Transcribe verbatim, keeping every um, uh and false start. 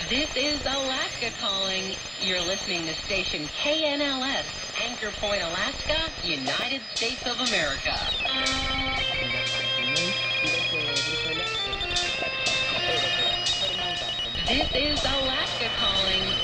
This is Alaska calling. You're listening to station K N L S, Anchor Point, Alaska, United States of America. This is Alaska calling.